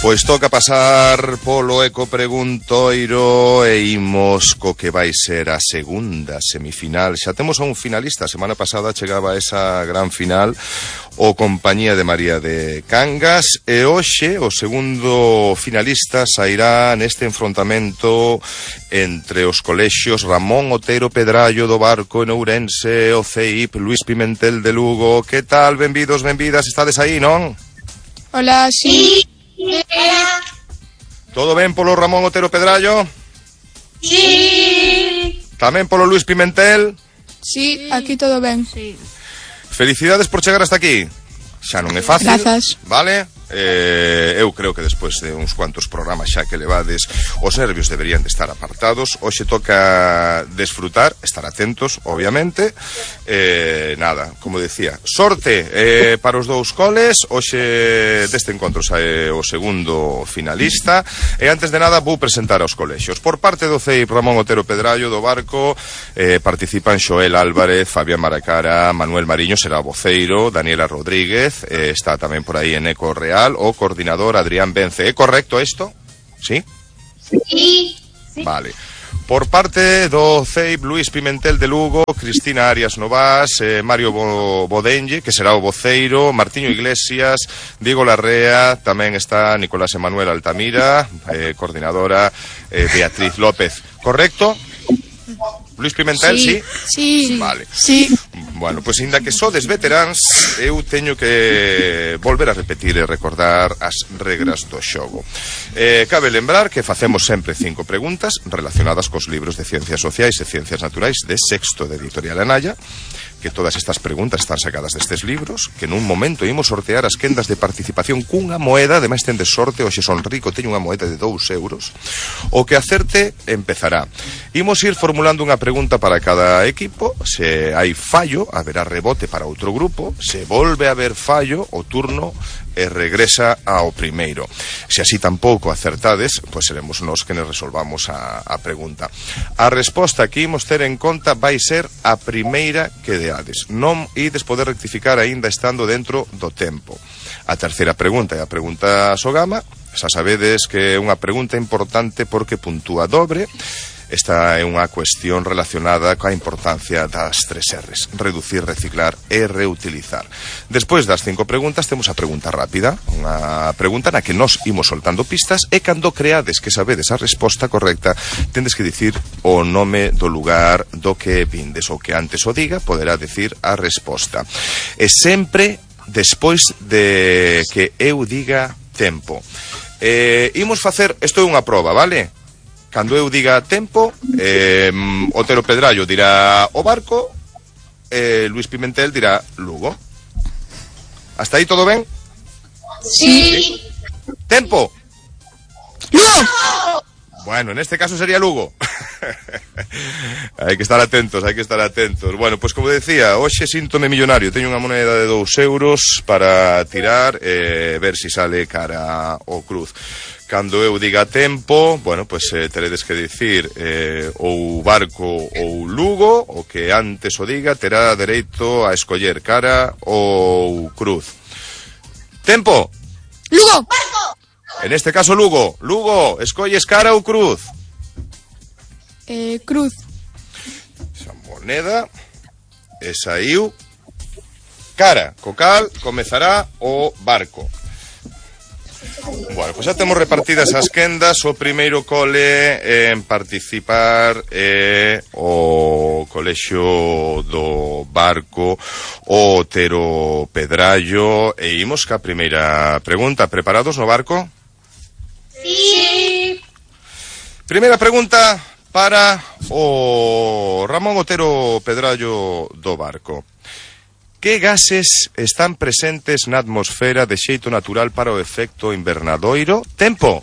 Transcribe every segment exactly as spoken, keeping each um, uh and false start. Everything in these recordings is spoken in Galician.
Pois toca pasar polo eco preguntoiro e imos co que vai ser a segunda semifinal. Xa temos a un finalista, a semana pasada chegaba esa gran final o Compañía de María de Cangas e hoxe o segundo finalista sairá neste enfrontamento entre os colexios Ramón Otero Pedrallo do Barco en Ourense, o C I P Luís Pimentel de Lugo. Que tal? Benvidos, benvidas, estades aí, non? Hola, sí. Todo ben polo Ramón Otero Pedrallo? Sí. Tamén polo Luís Pimentel? Sí, aquí todo ben. Sí. Felicidades por chegar hasta aquí. Xa non é fácil. Grazas. Vale? Eh, eu creo que despois de uns cuantos programas xa que levades, os nervios deberían de estar apartados. Hoxe toca desfrutar, estar atentos, obviamente. Eh, nada, como decía, sorte eh, para os dous coles. Hoxe deste encontro sae o segundo finalista. E antes de nada vou presentar aos colexios. Por parte do C I P Ramón Otero Pedrallo do Barco eh, participan Xoel Álvarez, Fabián Maracara, Manuel Mariño será o voceiro, Daniela Rodríguez, eh, está tamén por aí en Eco Real, o coordinador Adrián Vence. ¿É correcto isto? ¿Sí? Sí. Vale. Por parte do C I P Luís Pimentel de Lugo, Cristina Arias Novás, eh, Mario Bo Bodenlle, que será o voceiro, Martiño Iglesias, Diego Larrea, tamén está Nicolás Emanuel Altamira, eh, coordinadora eh, Beatriz López. ¿Correcto? Luís Pimentel, sí? Sí. Sí. Vale. Sí. Bueno, pois ainda que sodes veteráns, eu teño que volver a repetir e recordar as regras do xogo. Eh, cabe lembrar que facemos sempre cinco preguntas relacionadas cos libros de Ciencias Sociais e Ciencias Naturais de sexto de Editorial Anaya, que todas estas preguntas están sacadas destes libros, que nun momento imos sortear as quendas de participación cunha moeda, ademais ten de sorte, hoxe son rico, teño unha moeda de dous euros. O que acerte empezará. Imos ir formulando unha pregunta para cada equipo, se hai fallo, haberá rebote para outro grupo, se volve a haber fallo, o turno e regresa ao primeiro. Se así tampouco acertades, pois seremos nós que nos resolvamos a, a pregunta. A resposta que imos ter en conta vai ser a primeira que deades. Non ides poder rectificar aínda estando dentro do tempo. A terceira pregunta é a pregunta Sogama. Xa sabedes que é unha pregunta importante porque puntúa dobre. Esta é unha cuestión relacionada coa importancia das tres R's: reducir, reciclar e reutilizar. Despois das cinco preguntas temos a pregunta rápida, unha pregunta na que nos imos soltando pistas e cando creades que sabedes a resposta correcta tendes que dicir o nome do lugar do que vindes, ou que antes o diga poderá dicir a resposta. E sempre despois de que eu diga tempo. Eh, imos facer, isto é unha proba, vale? Cando eu diga tempo, eh, Otero Pedrallo dirá o Barco, eh, Luís Pimentel dirá Lugo. Hasta aí todo ben? Sí. Tempo. Lugo. Bueno, en este caso sería Lugo. Hai que estar atentos, hai que estar atentos. Bueno, pois pues como decía, hoxe síntome millonario. Teño unha moneda de dous euros para tirar e eh, ver si sale cara ao cruz. Cando eu diga tempo, bueno, pois pues, eh, teredes que dicir eh, ou Barco ou Lugo, o que antes o diga terá dereito a escoller cara ou cruz. Tempo. Lugo. Barco. En este caso Lugo. Lugo, escolles cara ou cruz? Eh, cruz. Esa moneda e saiu cara. Co cal comezará o Barco. Bueno, pois xa temos repartidas as quendas. O primeiro cole en participar é o colexio do Barco, o Otero Pedrallo. E imos ca primeira pregunta. Preparados no Barco? Sí. Primeira pregunta para o Ramón Otero Pedrallo do Barco. Que gases están presentes na atmosfera de xeito natural para o efecto invernadoiro? Tempo.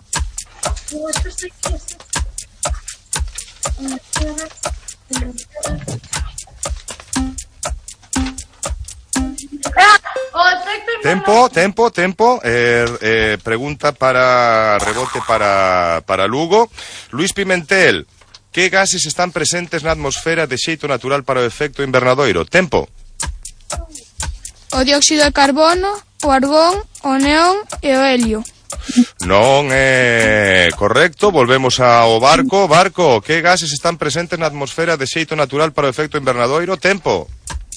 Tempo, tempo, tempo. Eh, eh, pregunta para rebote para, para Lugo. Luís Pimentel, que gases están presentes na atmosfera de xeito natural para o efecto invernadoiro? Tempo. O dióxido de carbono, o argón, o neón e o helio. Non é correcto. Volvemos ao Barco. Barco, que gases están presentes na atmosfera de xeito natural para o efecto invernadoiro? Tempo.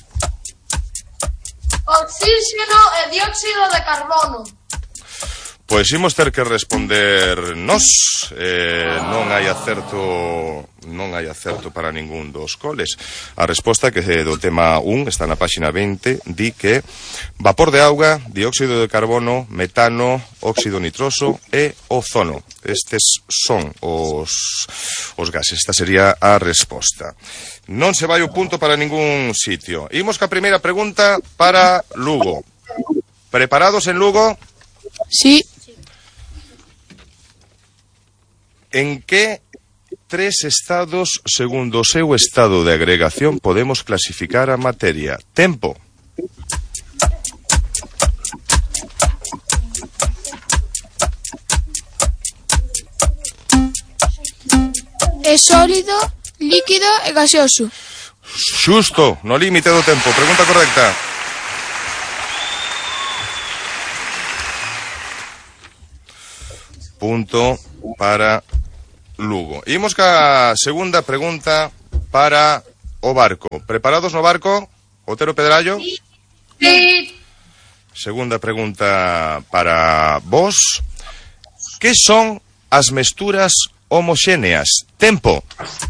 Oxígeno e dióxido de carbono. Pois imos ter que responder nós. Eh, non hai acerto, non hai acerto para ningún dos coles. A resposta que do tema un está na páxina veinte, di que vapor de auga, dióxido de carbono, metano, óxido nitroso e ozono. Estes son os, os gases. Esta sería a resposta. Non se vai o punto para ningún sitio. Imos ca primeira pregunta para Lugo. Preparados en Lugo? Sí. En que tres estados, segundo o seu estado de agregación, podemos clasificar a materia? Tempo. É sólido, líquido e gaseoso. Xusto, no límite do tempo. Pregunta correcta. Punto para Lugo. Imos ca segunda pregunta para o Barco. Preparados no Barco? Otero Pedrallo? Sí. Segunda pregunta para vos. Que son as mesturas homoxéneas? Tempo.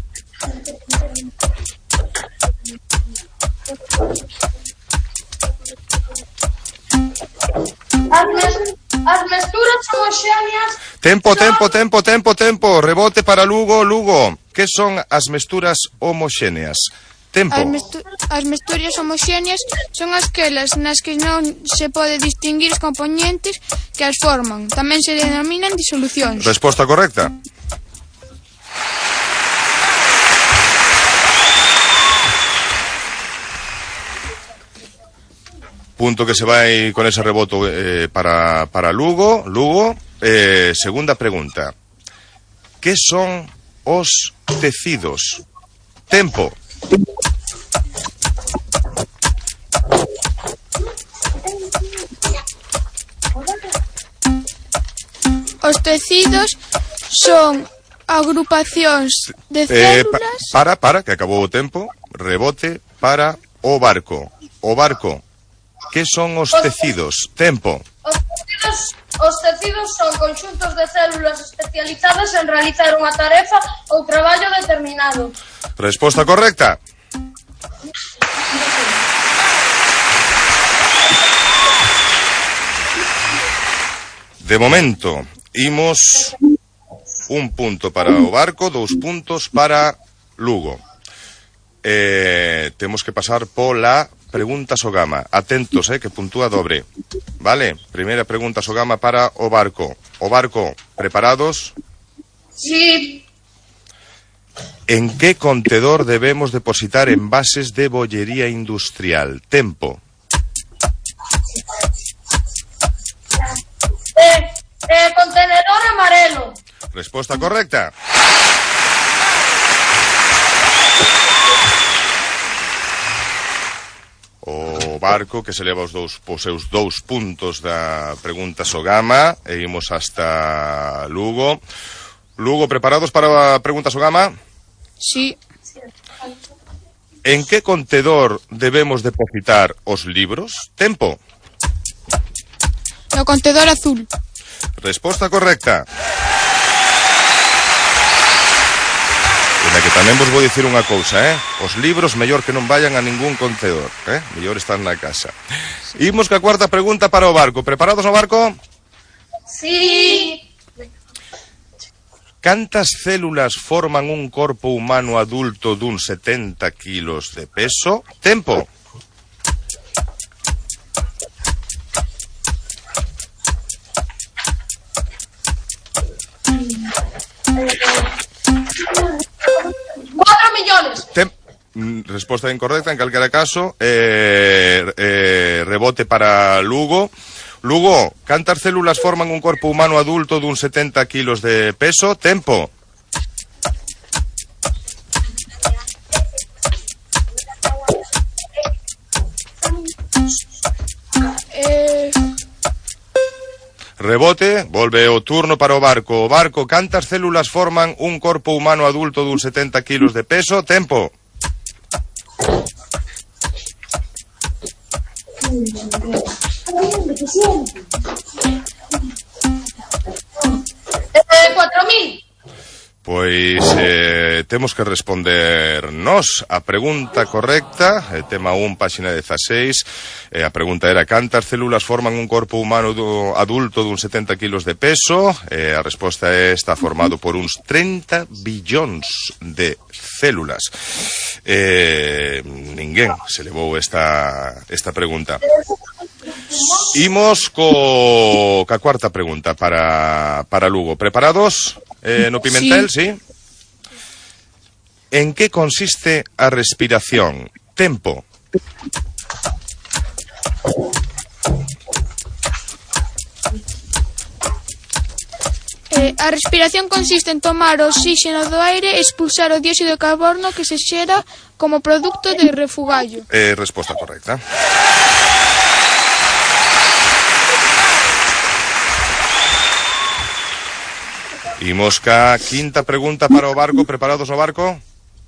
As, mes as mesturas homoxéneas... Tempo, tempo, tempo, tempo, tempo. Rebote para Lugo, Lugo. Que son as mesturas homoxéneas? Tempo. As, mestu as mesturas homoxéneas son aquelas nas que non se pode distinguir os componentes que as forman. Tamén se denominan disolucións. Resposta correcta. Punto que se vai con ese reboto eh, para, para Lugo. Lugo, eh, segunda pregunta. Que son os tecidos? Tempo. Os tecidos son agrupacións de Eh, pa células... para, para, que acabou o tempo. Rebote para o Barco. O Barco. Que son os tecidos? Tempo. Os tecidos, os tecidos son conxuntos de células especializadas en realizar unha tarefa ou traballo determinado. Resposta correcta. De momento, imos un punto para o Barco, dous puntos para Lugo. Eh, temos que pasar pola pregunta Sogama. Atentos, eh, que puntúa dobre. Vale? Primeira pregunta Sogama para o Barco. O Barco, preparados? Sí. En que contedor debemos depositar envases de bollería industrial? Tempo. Eh, eh, contenedor amarelo. Resposta correcta. O Barco que se leva os dous, os seus dous puntos da pregunta Sogama e imos hasta Lugo. Lugo, preparados para a pregunta Sogama? Sí. En que contedor debemos depositar os libros? Tempo. No contedor azul. Resposta correcta. Na que tamén vos vou dicir unha cousa, eh? Os libros mellor que non vayan a ningún contedor, eh? Mellor están na casa. Imos ca cuarta pregunta para o Barco. Preparados no Barco? Sí. Cantas células forman un corpo humano adulto dun setenta kilos de peso? Tempo. cuatro millones. Tem Resposta incorrecta en calquera caso. Eh, eh, rebote para Lugo. Lugo, cantas células forman un corpo humano adulto dun setenta kilos de peso? Tempo. Eh... Rebote, volve o turno para o Barco. O Barco, cantas células forman un corpo humano adulto dun setenta kilos de peso? Tempo. Eh, cuatro mil. Pois eh, temos que responder nós a pregunta correcta, eh, tema un, páxina dezaseis, eh, a pregunta era cantas células forman un corpo humano do, adulto dun setenta kilos de peso, eh, a resposta é está formado por uns trinta billóns de células. Eh, ninguén se levou esta, esta pregunta. Imos co ca cuarta pregunta para, para Lugo. Preparados? Eh, no Pimentel, sí. sí. En que consiste a respiración? Tempo. Eh, a respiración consiste en tomar o oxígeno do aire e expulsar o dióxido de carbono que se xera como produto de refugallo. Eh, resposta correcta. Imos ca quinta pregunta para o Barco. Preparados no Barco?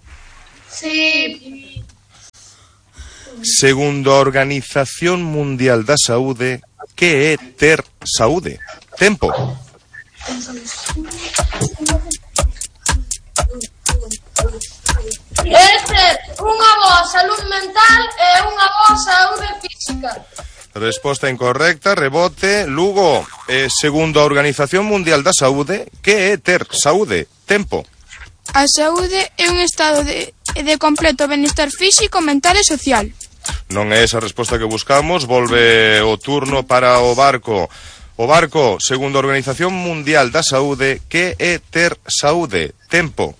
Sí. Segundo a Organización Mundial da Saúde, que é ter saúde? Tempo. É ter unha boa saúde mental e unha boa saúde física. Resposta incorrecta, rebote. Lugo, eh, segundo a Organización Mundial da Saúde, que é ter saúde? Tempo. A saúde é un estado de, de completo benestar físico, mental e social. Non é esa resposta que buscamos, volve o turno para o Barco. O Barco, segundo a Organización Mundial da Saúde, que é ter saúde? Tempo.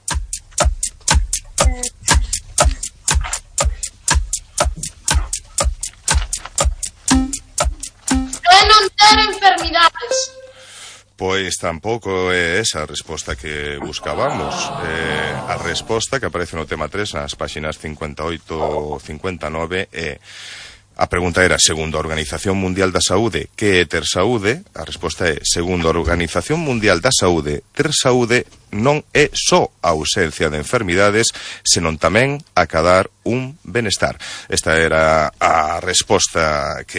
É non ter enfermidades. Pois tampouco é esa a resposta que buscábamos. Eh, a resposta que aparece no tema tres nas páxinas cincuenta e oito e cincuenta e nove é... A pregunta era, segundo a Organización Mundial da Saúde, que é ter saúde? A resposta é, segundo a Organización Mundial da Saúde, ter saúde non é só a ausencia de enfermidades, senón tamén acadar un benestar. Esta era a resposta que